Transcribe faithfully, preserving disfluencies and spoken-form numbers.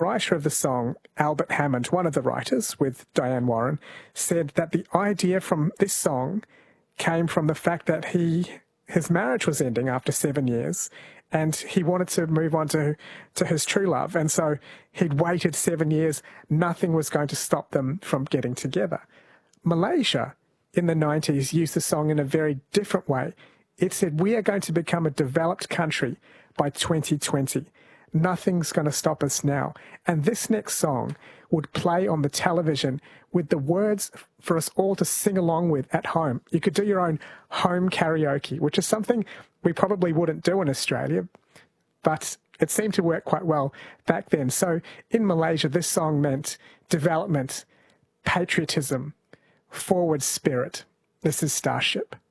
writer of the song, Albert Hammond, one of the writers with Diane Warren, said that the idea from this song came from the fact that he his marriage was ending after seven years and he wanted to move on to, to his true love. And so he'd waited seven years. Nothing was going to stop them from getting together. Malaysia in the nineties used the song in a very different way. It said, we are going to become a developed country by twenty twenty. Nothing's going to stop us now. And this next song would play on the television with the words for us all to sing along with at home. You could do your own home karaoke, which is something we probably wouldn't do in Australia, but it seemed to work quite well back then. So in Malaysia, this song meant development, patriotism, forward spirit. This is Starship.